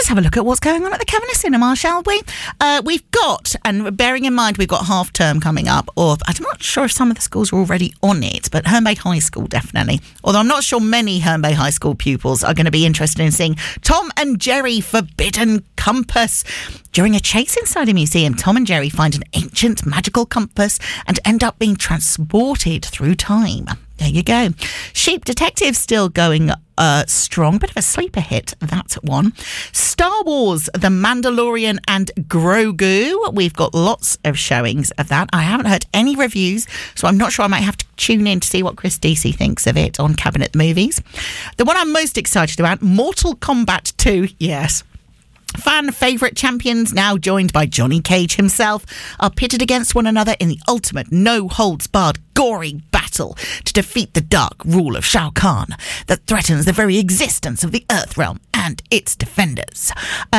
let's have a look at what's going on at the Kavanagh Cinema, shall we? We've got, and bearing in mind we've got half term coming up, or I'm not sure if some of the schools are already on it, but Herne Bay High School definitely. Although I'm not sure many Herne Bay High School pupils are going to be interested in seeing Tom and Jerry Forbidden Compass. During a chase inside a museum, Tom and Jerry find an ancient magical compass and end up being transported through time. There you go. Sheep Detective still going strong. Bit of a sleeper hit, that one. Star Wars, The Mandalorian and Grogu. We've got lots of showings of that. I haven't heard any reviews, so I'm not sure. I might have to tune in to see what Chris Deasy thinks of it on Cabinet Movies. The one I'm most excited about, Mortal Kombat 2. Yes. Fan favourite champions, now joined by Johnny Cage himself, are pitted against one another in the ultimate no-holds-barred gory battle to defeat the dark rule of Shao Kahn that threatens the very existence of the Earthrealm and its defenders.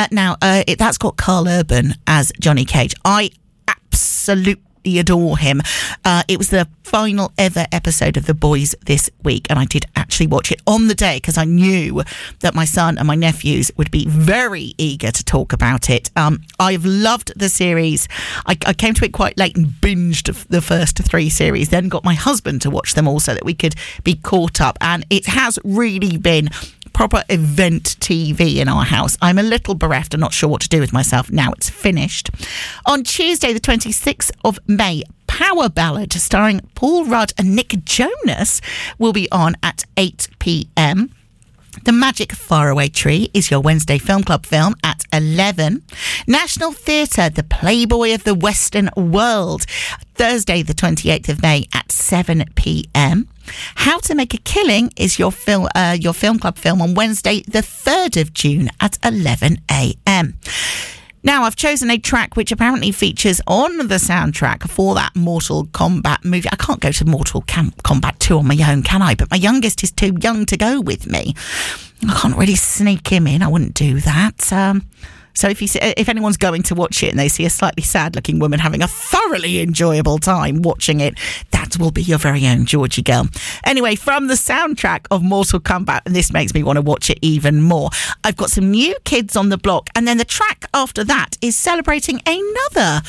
That's got Carl Urban as Johnny Cage. I absolutely adore him. It was the final ever episode of The Boys this week, and I did actually watch it on the day because I knew that my son and my nephews would be very eager to talk about it. I've loved the series. I came to it quite late and binged the first 3 series, then got my husband to watch them all so that we could be caught up, and it has really been proper event TV in our house. I'm a little bereft and not sure what to do with myself now it's finished. On Tuesday, the 26th of May, Power Ballad, starring Paul Rudd and Nick Jonas, will be on at 8 p.m. The Magic Faraway Tree is your Wednesday Film Club film at 11. National Theatre, The Playboy of the Western World, Thursday the 28th of May at 7 p.m. How to Make a Killing is your film club film on Wednesday the 3rd of June at 11 a.m. Now, I've chosen a track which apparently features on the soundtrack for that Mortal Kombat movie. I can't go to Mortal Kombat 2 on my own, can I? But my youngest is too young to go with me. I can't really sneak him in. I wouldn't do that. So if anyone's going to watch it and they see a slightly sad-looking woman having a thoroughly enjoyable time watching it, that will be your very own Georgie girl. Anyway, from the soundtrack of Mortal Kombat, and this makes me want to watch it even more, I've got some New Kids on the Block, and then the track after that is celebrating another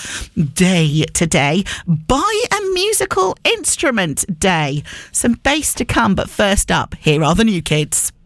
day today, Buy a Musical Instrument Day. Some bass to come, but first up, here are the New Kids.